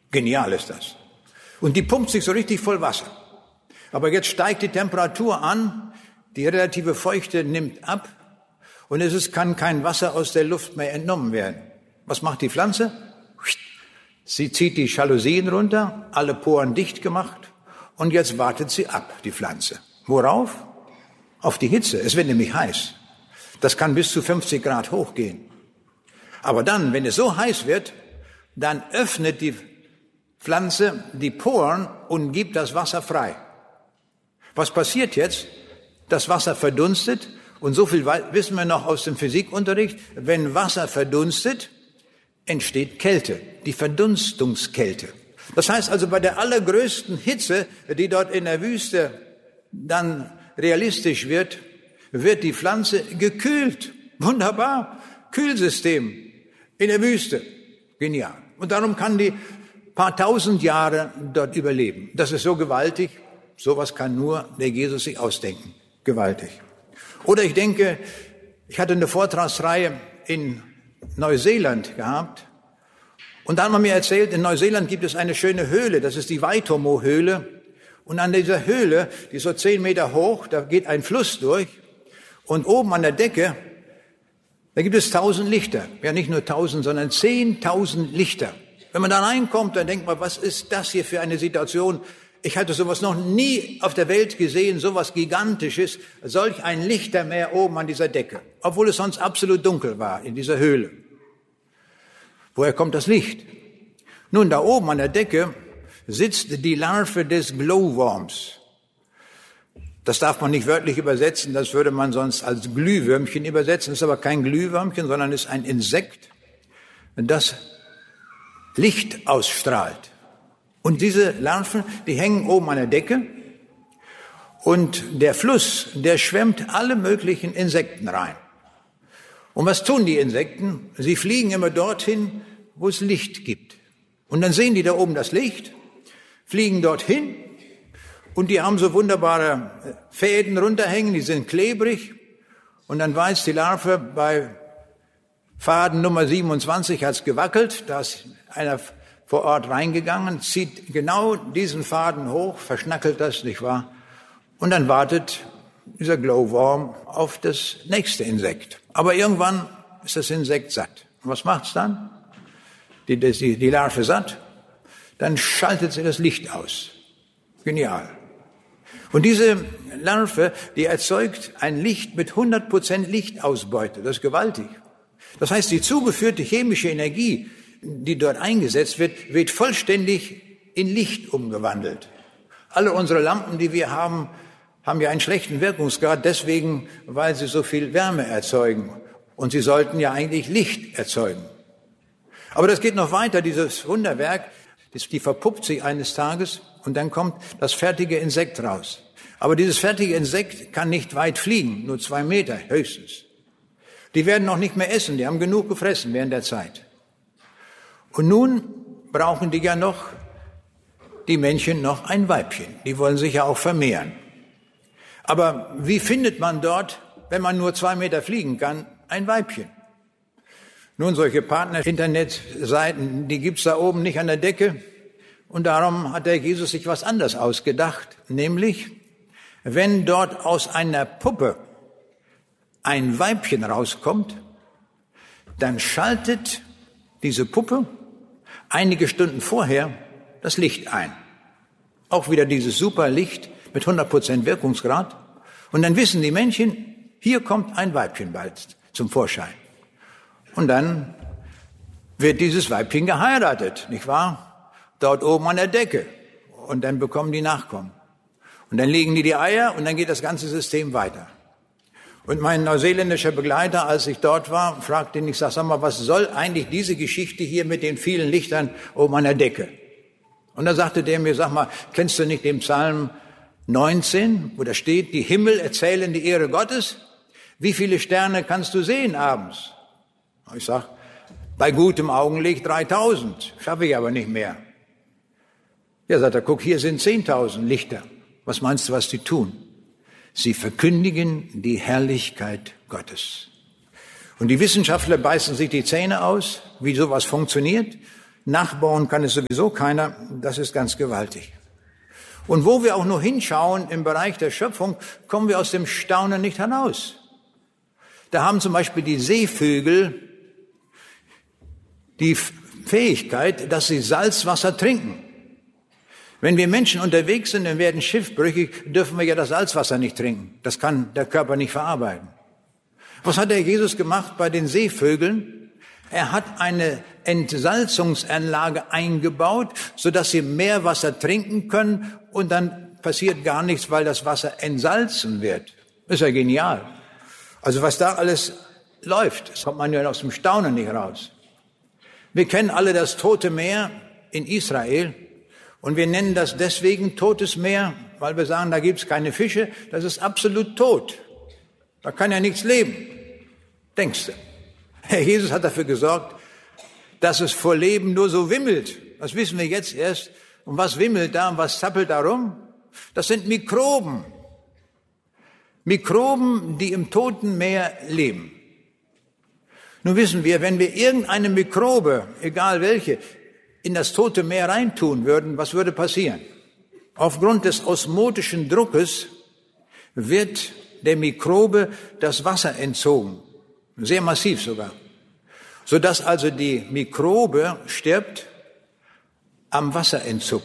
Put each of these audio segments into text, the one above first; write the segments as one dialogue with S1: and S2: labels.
S1: Genial ist das. Und die pumpt sich so richtig voll Wasser. Aber jetzt steigt die Temperatur an, die relative Feuchte nimmt ab und kann kein Wasser aus der Luft mehr entnommen werden. Was macht die Pflanze? Sie zieht die Jalousien runter, alle Poren dicht gemacht und jetzt wartet sie ab, die Pflanze. Worauf? Auf die Hitze. Es wird nämlich heiß. Das kann bis zu 50 Grad hochgehen. Aber dann, wenn es so heiß wird, dann öffnet die Pflanze die Poren und gibt das Wasser frei. Was passiert jetzt? Das Wasser verdunstet und so viel wissen wir noch aus dem Physikunterricht. Wenn Wasser verdunstet, entsteht Kälte, die Verdunstungskälte. Das heißt also, bei der allergrößten Hitze, die dort in der Wüste dann realistisch wird, wird die Pflanze gekühlt. Wunderbar. Kühlsystem in der Wüste. Genial. Und darum kann die paar tausend Jahre dort überleben. Das ist so gewaltig. Sowas kann nur der Jesus sich ausdenken. Gewaltig. Oder ich denke, ich hatte eine Vortragsreihe in Neuseeland gehabt. Und da hat man mir erzählt, in Neuseeland gibt es eine schöne Höhle. Das ist die Waitomo-Höhle. Und an dieser Höhle, die ist so 10 Meter hoch, da geht ein Fluss durch. Und oben an der Decke, da gibt es 1000 Lichter. Ja, nicht nur 1000, sondern 10.000 Lichter. Wenn man da reinkommt, dann denkt man, was ist das hier für eine Situation? Ich hatte sowas noch nie auf der Welt gesehen, sowas Gigantisches, solch ein Lichtermeer oben an dieser Decke. Obwohl es sonst absolut dunkel war in dieser Höhle. Woher kommt das Licht? Nun, da oben an der Decke sitzt die Larve des Glowworms. Das darf man nicht wörtlich übersetzen, das würde man sonst als Glühwürmchen übersetzen. Das ist aber kein Glühwürmchen, sondern ist ein Insekt, das Licht ausstrahlt. Und diese Larven, die hängen oben an der Decke und der Fluss, der schwemmt alle möglichen Insekten rein. Und was tun die Insekten? Sie fliegen immer dorthin, wo es Licht gibt. Und dann sehen die da oben das Licht, fliegen dorthin und die haben so wunderbare Fäden runterhängen, die sind klebrig. Und dann weiß die Larve, bei Faden Nummer 27 hat's gewackelt, da ist einer vor Ort reingegangen, zieht genau diesen Faden hoch, verschnackelt das, nicht wahr? Und dann wartet dieser Glowworm auf das nächste Insekt. Aber irgendwann ist das Insekt satt. Und was macht's dann? Die Larve satt, dann schaltet sie das Licht aus. Genial. Und diese Larve, die erzeugt ein Licht mit 100% Lichtausbeute. Das ist gewaltig. Das heißt, die zugeführte chemische Energie, die dort eingesetzt wird, wird vollständig in Licht umgewandelt. Alle unsere Lampen, die wir haben ja einen schlechten Wirkungsgrad, deswegen, weil sie so viel Wärme erzeugen. Und sie sollten ja eigentlich Licht erzeugen. Aber das geht noch weiter, dieses Wunderwerk, die verpuppt sich eines Tages und dann kommt das fertige Insekt raus. Aber dieses fertige Insekt kann nicht weit fliegen, nur 2 Meter höchstens. Die werden noch nicht mehr essen, die haben genug gefressen während der Zeit. Und nun brauchen die Männchen noch ein Weibchen. Die wollen sich ja auch vermehren. Aber wie findet man dort, wenn man nur 2 Meter fliegen kann, ein Weibchen? Nun, solche Partner-Internetseiten, die gibt's da oben nicht an der Decke. Und darum hat der Jesus sich was anderes ausgedacht. Nämlich, wenn dort aus einer Puppe ein Weibchen rauskommt, dann schaltet diese Puppe einige Stunden vorher das Licht ein. Auch wieder dieses super Licht mit 100% Wirkungsgrad. Und dann wissen die Männchen, hier kommt ein Weibchen bald zum Vorschein. Und dann wird dieses Weibchen geheiratet, nicht wahr? Dort oben an der Decke. Und dann bekommen die Nachkommen. Und dann legen die Eier und dann geht das ganze System weiter. Und mein neuseeländischer Begleiter, als ich dort war, fragte ihn, ich sag mal, was soll eigentlich diese Geschichte hier mit den vielen Lichtern oben an der Decke? Und da sagte der mir, sag mal, kennst du nicht den Psalm 19, wo da steht, die Himmel erzählen die Ehre Gottes? Wie viele Sterne kannst du sehen abends? Ich sag, bei gutem Augenlicht 3000, schaffe ich aber nicht mehr. Ja, sagt er, guck, hier sind 10.000 Lichter. Was meinst du, was die tun? Sie verkündigen die Herrlichkeit Gottes. Und die Wissenschaftler beißen sich die Zähne aus, wie sowas funktioniert. Nachbauen kann es sowieso keiner. Das ist ganz gewaltig. Und wo wir auch nur hinschauen im Bereich der Schöpfung, kommen wir aus dem Staunen nicht heraus. Da haben zum Beispiel die Seevögel die Fähigkeit, dass sie Salzwasser trinken. Wenn wir Menschen unterwegs sind und werden schiffbrüchig, dürfen wir ja das Salzwasser nicht trinken. Das kann der Körper nicht verarbeiten. Was hat der Jesus gemacht bei den Seevögeln? Er hat eine Entsalzungsanlage eingebaut, sodass sie mehr Wasser trinken können und dann passiert gar nichts, weil das Wasser entsalzen wird. Ist ja genial. Also was da alles läuft, das kommt man ja aus dem Staunen nicht raus. Wir kennen alle das Tote Meer in Israel und wir nennen das deswegen Totes Meer, weil wir sagen, da gibt's keine Fische, das ist absolut tot. Da kann ja nichts leben. Denkst du? Herr Jesus hat dafür gesorgt, dass es vor Leben nur so wimmelt. Das wissen wir jetzt erst. Und was wimmelt da und was zappelt da rum? Das sind Mikroben. Mikroben, die im Toten Meer leben. Nun wissen wir, wenn wir irgendeine Mikrobe, egal welche, in das Tote Meer reintun würden, was würde passieren? Aufgrund des osmotischen Druckes wird der Mikrobe das Wasser entzogen. Sehr massiv sogar. Sodass also die Mikrobe stirbt am Wasserentzug.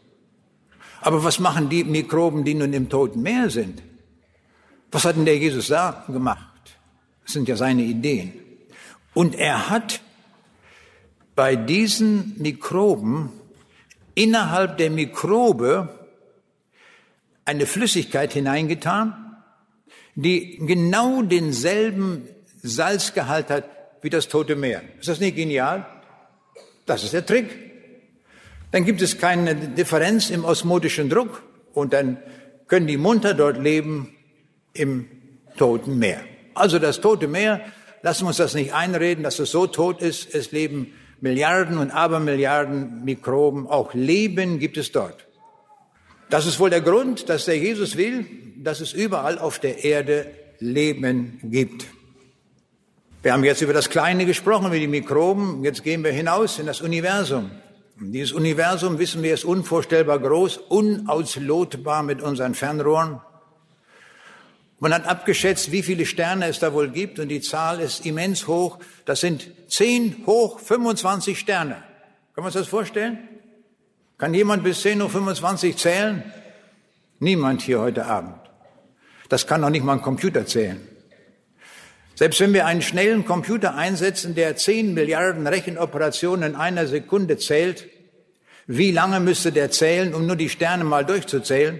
S1: Aber was machen die Mikroben, die nun im Toten Meer sind? Was hat denn der Jesus da gemacht? Das sind ja seine Ideen. Und er hat bei diesen Mikroben innerhalb der Mikrobe eine Flüssigkeit hineingetan, die genau denselben Salzgehalt hat wie das Tote Meer. Ist das nicht genial? Das ist der Trick. Dann gibt es keine Differenz im osmotischen Druck und dann können die munter dort leben im Toten Meer. Also das Tote Meer, lassen wir uns das nicht einreden, dass es so tot ist. Es leben Milliarden und Abermilliarden Mikroben. Auch Leben gibt es dort. Das ist wohl der Grund, dass der Jesus will, dass es überall auf der Erde Leben gibt. Wir haben jetzt über das Kleine gesprochen, über die Mikroben. Jetzt gehen wir hinaus in das Universum. Und dieses Universum, wissen wir, ist unvorstellbar groß, unauslotbar mit unseren Fernrohren. Man hat abgeschätzt, wie viele Sterne es da wohl gibt, und die Zahl ist immens hoch. Das sind 10 hoch 25 Sterne. Können wir uns das vorstellen? Kann jemand bis 10 hoch 25 zählen? Niemand hier heute Abend. Das kann noch nicht mal ein Computer zählen. Selbst wenn wir einen schnellen Computer einsetzen, der 10 Milliarden Rechenoperationen in einer Sekunde zählt, wie lange müsste der zählen, um nur die Sterne mal durchzuzählen?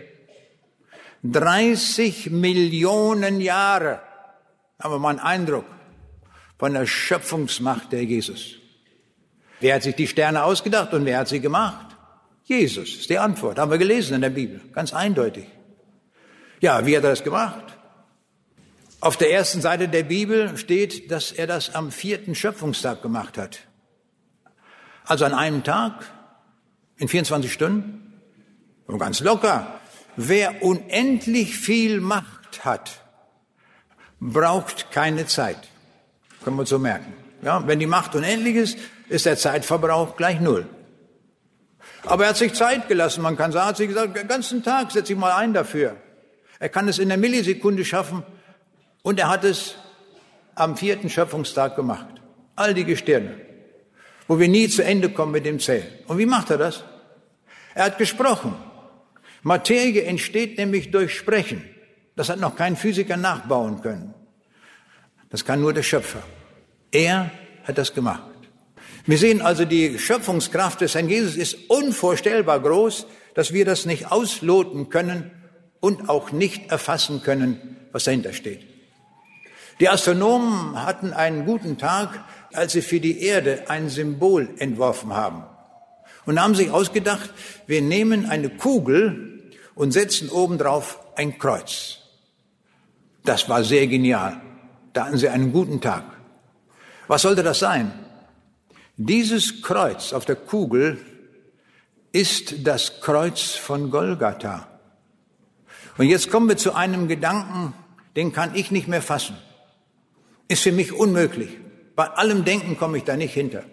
S1: 30 Millionen Jahre. Haben wir mal einen Eindruck von der Schöpfungsmacht der Jesus. Wer hat sich die Sterne ausgedacht und wer hat sie gemacht? Jesus ist die Antwort. Haben wir gelesen in der Bibel. Ganz eindeutig. Ja, wie hat er das gemacht? Auf der ersten Seite der Bibel steht, dass er das am 4. Schöpfungstag gemacht hat. Also an einem Tag, in 24 Stunden. Und ganz locker. Wer unendlich viel Macht hat, braucht keine Zeit. Können wir so merken. Ja, wenn die Macht unendlich ist, ist der Zeitverbrauch gleich 0. Aber er hat sich Zeit gelassen. Man kann sagen, er hat sich gesagt, den ganzen Tag setze ich mal ein dafür. Er kann es in der Millisekunde schaffen. Und er hat es am 4. Schöpfungstag gemacht. All die Gestirne, wo wir nie zu Ende kommen mit dem Zählen. Und wie macht er das? Er hat gesprochen. Materie entsteht nämlich durch Sprechen. Das hat noch kein Physiker nachbauen können. Das kann nur der Schöpfer. Er hat das gemacht. Wir sehen also, die Schöpfungskraft des Herrn Jesus ist unvorstellbar groß, dass wir das nicht ausloten können und auch nicht erfassen können, was dahinter steht. Die Astronomen hatten einen guten Tag, als sie für die Erde ein Symbol entworfen haben. Und haben sich ausgedacht, wir nehmen eine Kugel und setzen obendrauf ein Kreuz. Das war sehr genial. Da hatten sie einen guten Tag. Was sollte das sein? Dieses Kreuz auf der Kugel ist das Kreuz von Golgatha. Und jetzt kommen wir zu einem Gedanken, den kann ich nicht mehr fassen. Ist für mich unmöglich. Bei allem Denken komme ich da nicht hinter.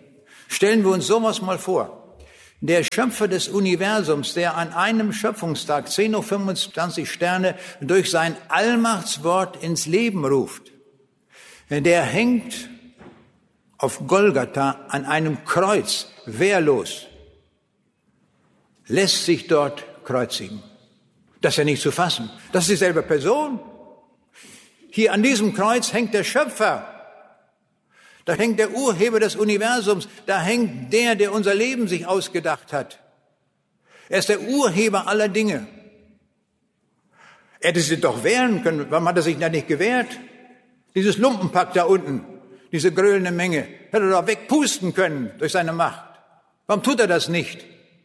S1: Stellen wir uns sowas mal vor. Der Schöpfer des Universums, der an einem Schöpfungstag 10:25 Uhr Sterne durch sein Allmachtswort ins Leben ruft, der hängt auf Golgatha an einem Kreuz, wehrlos, lässt sich dort kreuzigen. Das ist ja nicht zu fassen. Das ist dieselbe Person. Hier an diesem Kreuz hängt der Schöpfer. Da hängt der Urheber des Universums. Da hängt der unser Leben sich ausgedacht hat. Er ist der Urheber aller Dinge. Er hätte sich doch wehren können. Warum hat er sich da nicht gewehrt? Dieses Lumpenpack da unten, diese gröhlende Menge, hätte er doch wegpusten können durch seine Macht. Warum tut er das nicht?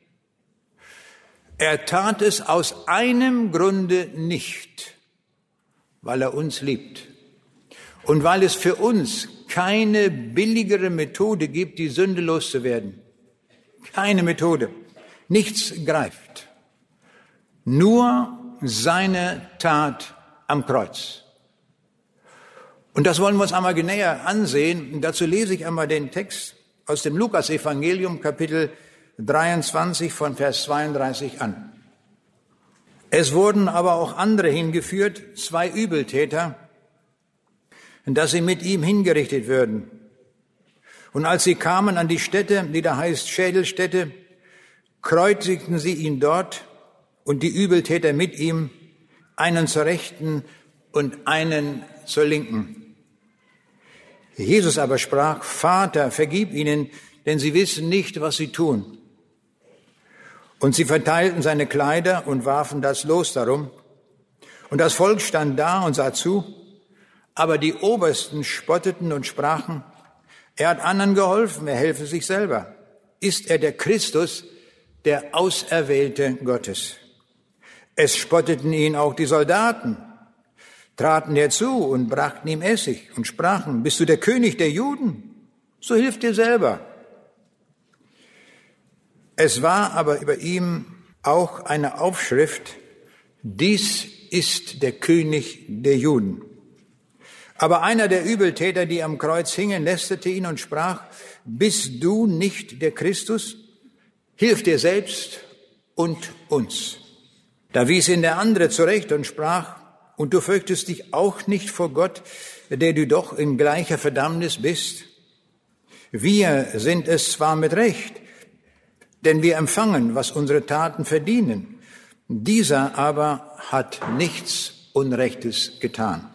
S1: Er tat es aus einem Grunde nicht, weil er uns liebt und weil es für uns keine billigere Methode gibt, die Sünde loszuwerden. Keine Methode. Nichts greift. Nur seine Tat am Kreuz. Und das wollen wir uns einmal näher ansehen. Und dazu lese ich einmal den Text aus dem Lukas-Evangelium, Kapitel 23 von Vers 32 an. Es wurden aber auch andere hingeführt, 2 Übeltäter, dass sie mit ihm hingerichtet würden. Und als sie kamen an die Stätte, die da heißt Schädelstätte, kreuzigten sie ihn dort und die Übeltäter mit ihm, einen zur Rechten und einen zur Linken. Jesus aber sprach: Vater, vergib ihnen, denn sie wissen nicht, was sie tun. Und sie verteilten seine Kleider und warfen das Los darum. Und das Volk stand da und sah zu, aber die Obersten spotteten und sprachen: Er hat anderen geholfen, er helfe sich selber. Ist er der Christus, der Auserwählte Gottes? Es spotteten ihn auch die Soldaten, traten herzu und brachten ihm Essig und sprachen: Bist du der König der Juden? So hilf dir selber. Es war aber über ihm auch eine Aufschrift: Dies ist der König der Juden. Aber einer der Übeltäter, die am Kreuz hingen, lästerte ihn und sprach: Bist du nicht der Christus? Hilf dir selbst und uns. Da wies ihn der andere zurecht und sprach: Und du fürchtest dich auch nicht vor Gott, der du doch in gleicher Verdammnis bist? Wir sind es zwar mit Recht, denn wir empfangen, was unsere Taten verdienen. Dieser aber hat nichts Unrechtes getan.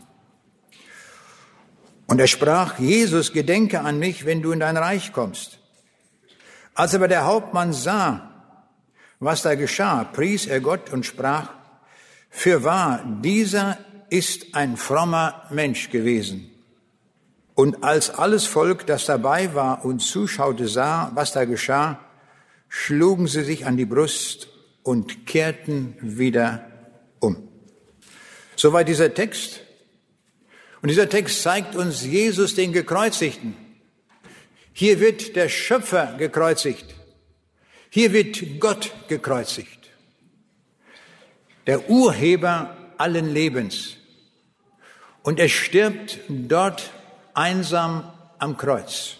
S1: Und er sprach: Jesus, gedenke an mich, wenn du in dein Reich kommst. Als aber der Hauptmann sah, was da geschah, pries er Gott und sprach: Fürwahr, dieser ist ein frommer Mensch gewesen. Und als alles Volk, das dabei war und zuschaute, sah, was da geschah, schlugen sie sich an die Brust und kehrten wieder um. Soweit dieser Text. Und dieser Text zeigt uns Jesus, den Gekreuzigten. Hier wird der Schöpfer gekreuzigt. Hier wird Gott gekreuzigt. Der Urheber allen Lebens. Und er stirbt dort einsam am Kreuz.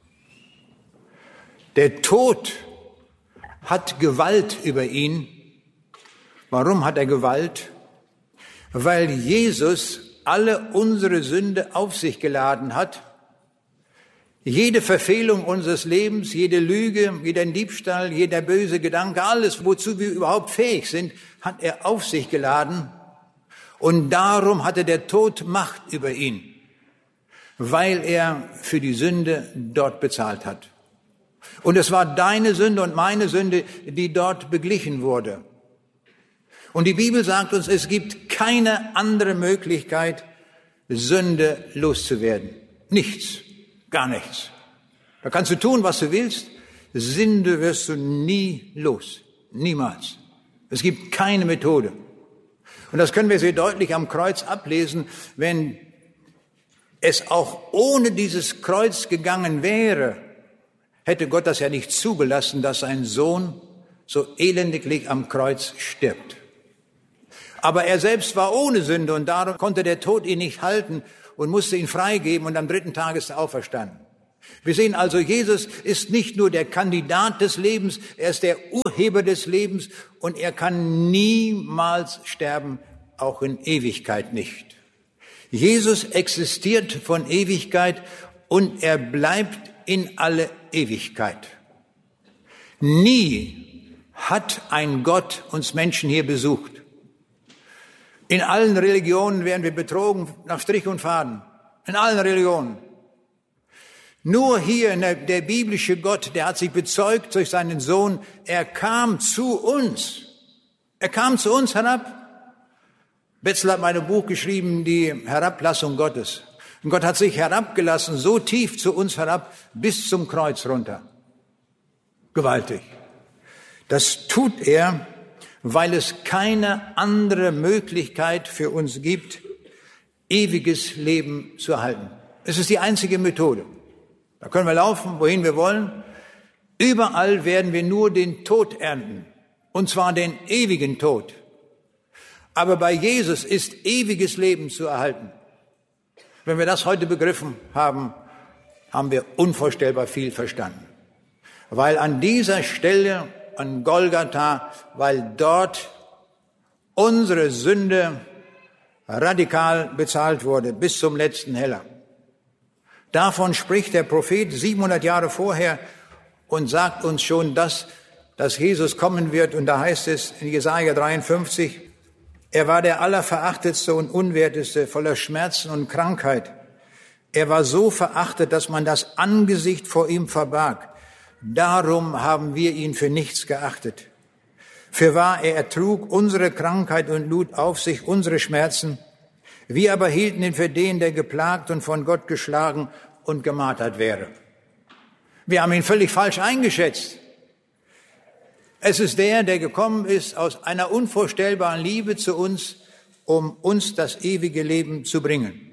S1: Der Tod hat Gewalt über ihn. Warum hat er Gewalt? Weil Jesus alle unsere Sünde auf sich geladen hat. Jede Verfehlung unseres Lebens, jede Lüge, jeder Diebstahl, jeder böse Gedanke, alles, wozu wir überhaupt fähig sind, hat er auf sich geladen. Und darum hatte der Tod Macht über ihn, weil er für die Sünde dort bezahlt hat. Und es war deine Sünde und meine Sünde, die dort beglichen wurde. Und die Bibel sagt uns, es gibt keine andere Möglichkeit, Sünde loszuwerden. Nichts, gar nichts. Da kannst du tun, was du willst. Sünde wirst du nie los. Niemals. Es gibt keine Methode. Und das können wir sehr deutlich am Kreuz ablesen, wenn es auch ohne dieses Kreuz gegangen wäre, hätte Gott das ja nicht zugelassen, dass sein Sohn so elendiglich am Kreuz stirbt. Aber er selbst war ohne Sünde und darum konnte der Tod ihn nicht halten und musste ihn freigeben und am 3. Tag ist er auferstanden. Wir sehen also, Jesus ist nicht nur der Kandidat des Lebens, er ist der Urheber des Lebens und er kann niemals sterben, auch in Ewigkeit nicht. Jesus existiert von Ewigkeit und er bleibt in alle Ewigkeit. Nie hat ein Gott uns Menschen hier besucht. In allen Religionen werden wir betrogen nach Strich und Faden. In allen Religionen. Nur hier der biblische Gott, der hat sich bezeugt durch seinen Sohn. Er kam zu uns. Er kam zu uns herab. Betzler hat mein Buch geschrieben, die Herablassung Gottes. Und Gott hat sich herabgelassen, so tief zu uns herab, bis zum Kreuz runter. Gewaltig. Das tut er, weil es keine andere Möglichkeit für uns gibt, ewiges Leben zu erhalten. Es ist die einzige Methode. Da können wir laufen, wohin wir wollen. Überall werden wir nur den Tod ernten. Und zwar den ewigen Tod. Aber bei Jesus ist ewiges Leben zu erhalten. Wenn wir das heute begriffen haben, haben wir unvorstellbar viel verstanden. Weil an dieser Stelle, an Golgatha, weil dort unsere Sünde radikal bezahlt wurde, bis zum letzten Heller. Davon spricht der Prophet 700 Jahre vorher und sagt uns schon, dass Jesus kommen wird. Und da heißt es in Jesaja 53, er war der allerverachtetste und unwerteste, voller Schmerzen und Krankheit. Er war so verachtet, dass man das Angesicht vor ihm verbarg. Darum haben wir ihn für nichts geachtet. Fürwahr, er ertrug unsere Krankheit und lud auf sich unsere Schmerzen. Wir aber hielten ihn für den, der geplagt und von Gott geschlagen und gemartert wäre. Wir haben ihn völlig falsch eingeschätzt. Es ist der gekommen ist aus einer unvorstellbaren Liebe zu uns, um uns das ewige Leben zu bringen.